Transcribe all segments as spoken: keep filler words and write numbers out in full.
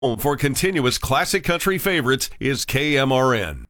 Home for continuous classic country favorites is K M R N.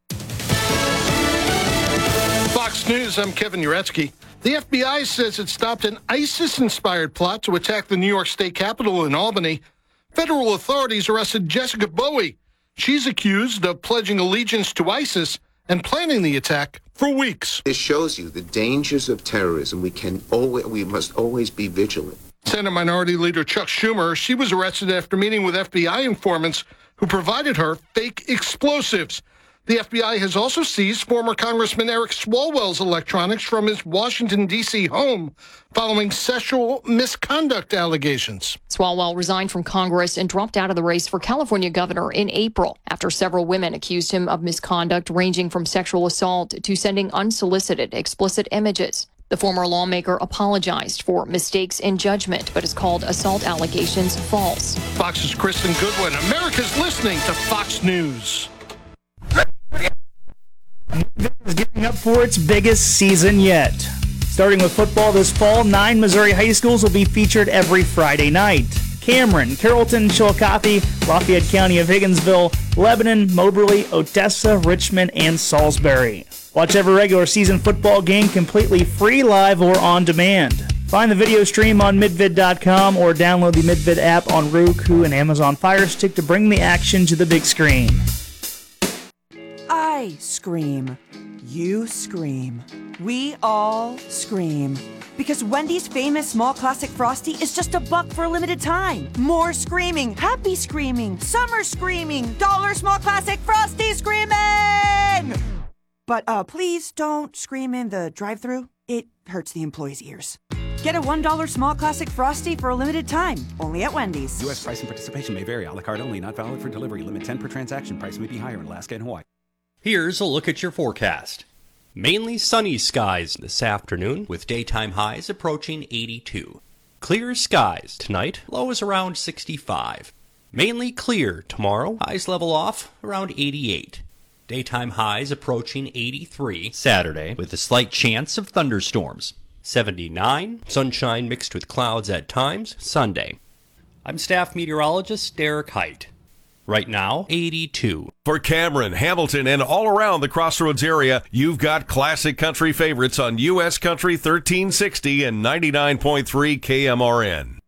Fox News, I'm Kevin Uretsky. The F B I says it stopped an ISIS-inspired plot to attack the New York State Capitol in Albany. Federal authorities arrested Jessica Bowie. She's accused of pledging allegiance to ISIS and planning the attack for weeks. This shows you the dangers of terrorism. We can always, we must always be vigilant. Senate Minority Leader Chuck Schumer, she was arrested after meeting with F B I informants who provided her fake explosives. The F B I has also seized former Congressman Eric Swalwell's electronics from his Washington, D C home following sexual misconduct allegations. Swalwell resigned from Congress and dropped out of the race for California governor in April after several women accused him of misconduct ranging from sexual assault to sending unsolicited explicit images. The former lawmaker apologized for mistakes in judgment, but has called assault allegations false. Fox's Kristen Goodwin. America's listening to Fox News. Is getting up for its biggest season yet. Starting with football this fall, nine Missouri high schools will be featured every Friday night. Cameron, Carrollton, Chillicothe, Lafayette County of Higginsville, Lebanon, Moberly, Odessa, Richmond, and Salisbury. Watch every regular season football game completely free, live, or on demand. Find the video stream on midvid dot com or download the Midvid app on Roku and Amazon Fire Stick to bring the action to the big screen. I scream. You scream. We all scream. Because Wendy's famous small classic Frosty is just a buck for a limited time. More screaming, happy screaming, summer screaming, dollar small classic Frosty screaming! But uh, please don't scream in the drive-thru. It hurts the employees' ears. Get a one dollar small classic Frosty for a limited time, only at Wendy's. U S price and participation may vary. A la carte only, not valid for delivery. Limit ten per transaction. Price may be higher in Alaska and Hawaii. Here's a look at your forecast. Mainly sunny skies this afternoon, with daytime highs approaching eighty-two. Clear skies tonight, lows around sixty-five. Mainly clear tomorrow, highs level off around eighty-eight. Daytime highs approaching eighty-three Saturday, with a slight chance of thunderstorms. seventy-nine, sunshine mixed with clouds at times, Sunday. I'm staff meteorologist Derek Height. Right now, eighty-two. For Cameron, Hamilton, and all around the Crossroads area, you've got classic country favorites on U S Country thirteen sixty and ninety-nine point three K M R N.